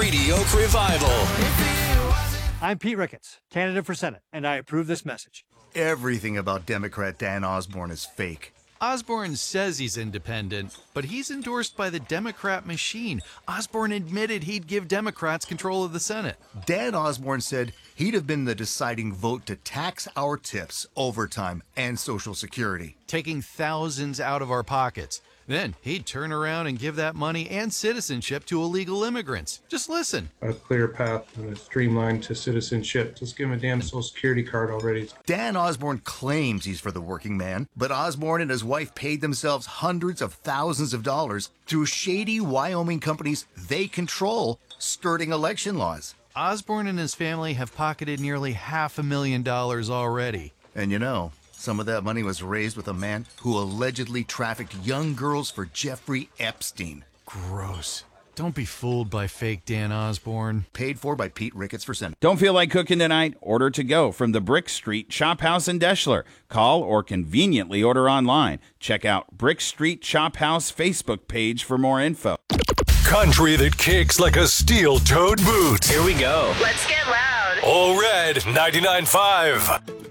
Radio Revival. I'm Pete Ricketts, candidate for Senate, and I approve this message. Everything about Democrat Dan Osborne is fake. Osborne says he's independent, but he's endorsed by the Democrat machine. Osborne admitted he'd give Democrats control of the Senate. Dan Osborne said he'd have been the deciding vote to tax our tips, overtime, and Social Security. Taking thousands out of our pockets. Then he'd turn around and give that money and citizenship to illegal immigrants. Just listen. A clear path and a streamline to citizenship. Just give him a damn Social Security card already. Dan Osborne claims he's for the working man, but Osborne and his wife paid themselves hundreds of thousands of dollars through shady Wyoming companies they control, skirting election laws. Osborne and his family have pocketed nearly $500,000 already. And you know, some of that money was raised with a man who allegedly trafficked young girls for Jeffrey Epstein. Gross. Don't be fooled by fake Dan Osborne. Paid for by Pete Ricketts for Senate. Don't feel like cooking tonight? Order to go from the Brick Street Chop House in Deschler. Call or conveniently order online. Check out Brick Street Chop House Facebook page for more info. Country that kicks like a steel-toed boot. Here we go. Let's get loud. All Red 99.5.